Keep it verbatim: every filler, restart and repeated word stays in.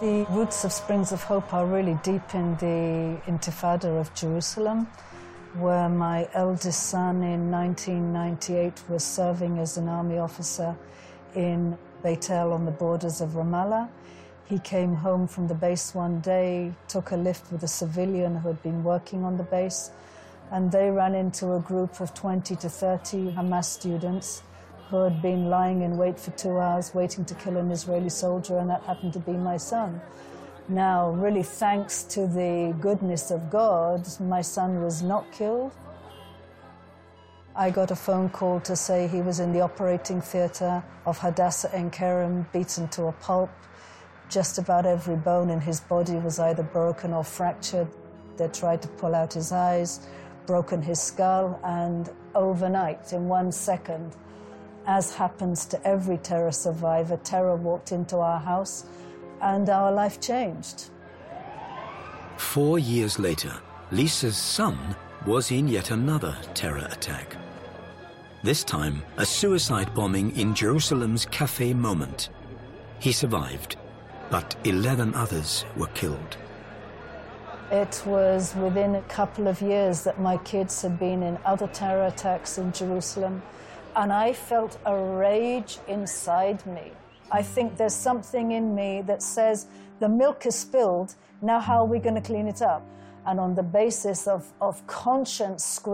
The roots of Springs of Hope are really deep in the Intifada of Jerusalem, where my eldest son in nineteen ninety-eight was serving as an army officer in Beit El on the borders of Ramallah. He came home from the base one day, took a lift with a civilian who had been working on the base, and they ran into a group of twenty to thirty Hamas students who had been lying in wait for two hours waiting to kill an Israeli soldier, and that happened to be my son. Now, really thanks to the goodness of God, my son was not killed. I got a phone call to say he was in the operating theatre of Hadassah Ein Kerem, beaten to a pulp. Just about every bone in his body was either broken or fractured. They tried to pull out his eyes, broken his skull, and overnight, in one second, as happens to every terror survivor, terror walked into our house and our life changed. Four years later, Lisa's son was in yet another terror attack. This time, a suicide bombing in Jerusalem's Cafe Moment. He survived, but eleven others were killed. It was within a couple of years that my kids had been in other terror attacks in Jerusalem, and I felt a rage inside me. I think there's something in me that says, the milk is spilled, now how are we going to clean it up? And on the basis of, of conscience